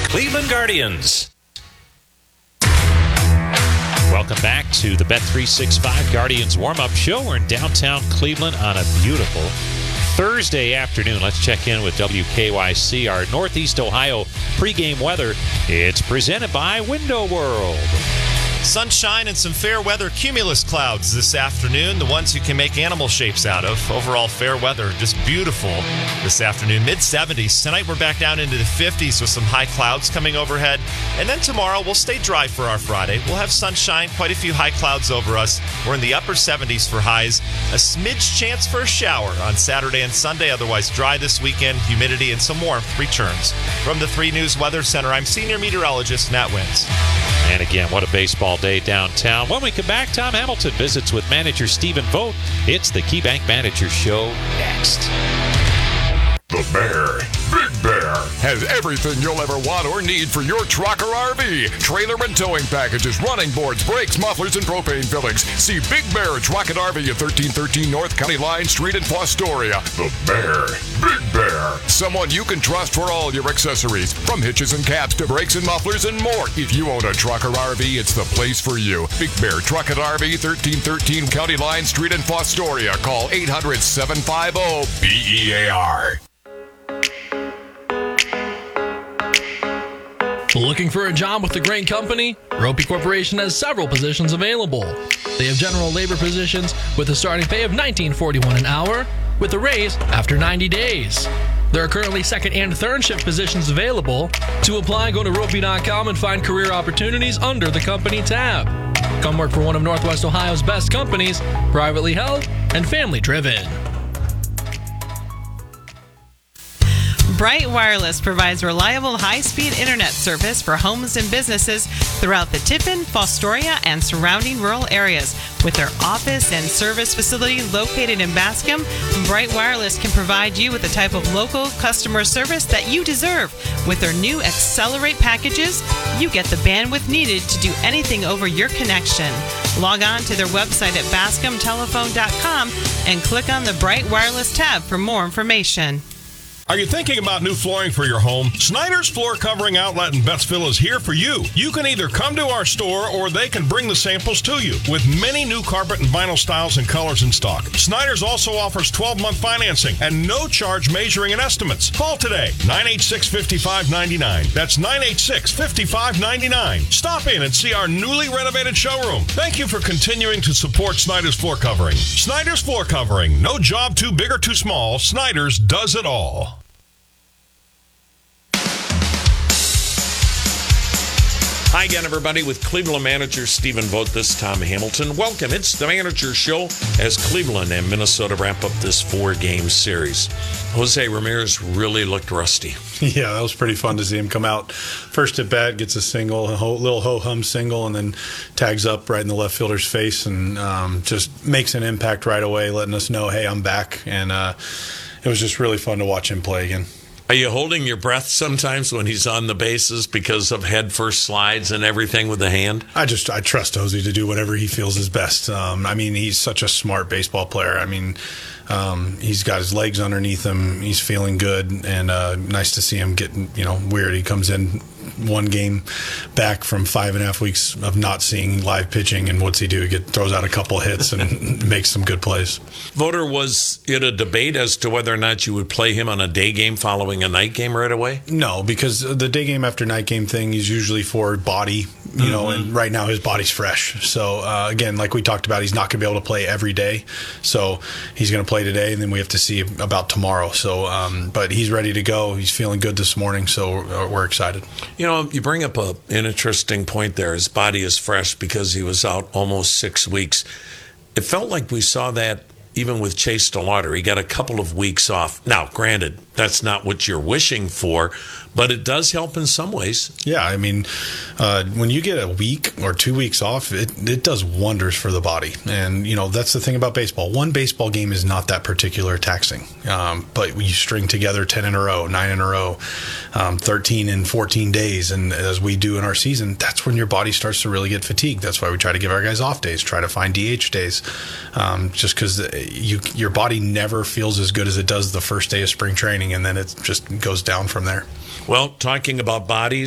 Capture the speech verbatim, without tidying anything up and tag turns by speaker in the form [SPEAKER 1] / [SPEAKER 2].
[SPEAKER 1] Cleveland Guardians. Welcome back to the Bet three sixty-five Guardians warm-up show. We're in downtown Cleveland on a beautiful Thursday afternoon. Let's check in with W K Y C, our Northeast Ohio pregame weather. It's presented by Window World.
[SPEAKER 2] Sunshine and some fair weather cumulus clouds this afternoon, the ones you can make animal shapes out of. Overall fair weather, just beautiful this afternoon. mid seventies. Tonight we're back down into the fifties with some high clouds coming overhead. And then tomorrow we'll stay dry for our Friday. We'll have sunshine, quite a few high clouds over us. We're in the upper seventies for highs. A smidge chance for a shower on Saturday and Sunday. Otherwise dry this weekend. Humidity and some warmth returns. From the three News Weather Center, I'm senior meteorologist Matt Wins.
[SPEAKER 1] And again, what a baseball day downtown. When we come back, Tom Hamilton visits with manager Stephen Vogt. It's the KeyBank Manager Show next.
[SPEAKER 3] The Bear, Big Bear, has everything you'll ever want or need for your truck or R V. Trailer and towing packages, running boards, brakes, mufflers, and propane fillings. See Big Bear Truck and R V at thirteen thirteen North County Line Street in Fostoria. The Bear, Big Bear. Someone you can trust for all your accessories, from hitches and cabs to brakes and mufflers and more. If you own a truck or R V, it's the place for you. Big Bear Truck and R V, thirteen thirteen County Line Street in Fostoria. Call eight hundred, seven five zero, B E A R.
[SPEAKER 4] Looking for a job with a great company? Ropey Corporation has several positions available. They have general labor positions with a starting pay of nineteen forty-one an hour, with a raise after ninety days. There are currently second and third shift positions available. To apply, go to ropey dot com and find career opportunities under the company tab. Come work for one of Northwest Ohio's best companies, privately held and family driven.
[SPEAKER 5] Bright Wireless provides reliable high-speed internet service for homes and businesses throughout the Tiffin, Fostoria, and surrounding rural areas. With their office and service facility located in Bascom, Bright Wireless can provide you with the type of local customer service that you deserve. With their new Accelerate packages, you get the bandwidth needed to do anything over your connection. Log on to their website at bascom telephone dot com and click on the Bright Wireless tab for more information.
[SPEAKER 6] Are you thinking about new flooring for your home? Snyder's Floor Covering Outlet in Bettsville is here for you. You can either come to our store or they can bring the samples to you. With many new carpet and vinyl styles and colors in stock, Snyder's also offers twelve-month financing and no charge measuring and estimates. Call today, nine eight six, five five nine nine. That's nine eight six, five five nine nine. Stop in and see our newly renovated showroom. Thank you for continuing to support Snyder's Floor Covering. Snyder's Floor Covering. No job too big or too small. Snyder's does it all.
[SPEAKER 7] Hi again, everybody, with Cleveland manager Stephen Vogt. This is Tom Hamilton. Welcome. It's the Manager Show as Cleveland and Minnesota wrap up this four-game series. Jose Ramirez really looked rusty.
[SPEAKER 8] Yeah, that was pretty fun to see him come out first at bat, gets a single, a ho- little ho-hum single, and then tags up right in the left fielder's face and um, just makes an impact right away, letting us know, hey, I'm back. And uh, it was just really fun to watch him play again.
[SPEAKER 7] Are you holding your breath sometimes when he's on the bases because of head first slides and everything with the hand?
[SPEAKER 8] I just I trust Jose to do whatever he feels is best. Um, I mean, he's such a smart baseball player. I mean, um, he's got his legs underneath him. He's feeling good, and uh, nice to see him getting, you know, weird. He comes in one game back from five and a half weeks of not seeing live pitching, and what's he do? He get, throws out a couple hits and makes some good plays.
[SPEAKER 7] Voter, was it a debate as to whether or not you would play him on a day game following a night game right away?
[SPEAKER 8] No, because the day game after night game thing is usually for body, you mm-hmm. know, and right now his body's fresh. So, uh, again, like we talked about, he's not going to be able to play every day. So he's going to play today, and then we have to see about tomorrow. So, um, but he's ready to go. He's feeling good this morning, so we're excited.
[SPEAKER 7] You know, you bring up a, an interesting point there. His body is fresh because he was out almost six weeks. It felt like we saw that even with Chase DeLauder. He got a couple of weeks off. Now, granted, that's not what you're wishing for, but it does help in some ways.
[SPEAKER 8] Yeah, I mean, uh, when you get a week or two weeks off, it, it does wonders for the body. And, you know, that's the thing about baseball. One baseball game is not that particular taxing. Um, but you string together ten in a row, nine in a row, um, thirteen in fourteen days. And as we do in our season, that's when your body starts to really get fatigued. That's why we try to give our guys off days, try to find D H days, um, just because you your body never feels as good as it does the first day of spring training, and then it just goes down from there.
[SPEAKER 7] Well, talking about bodies,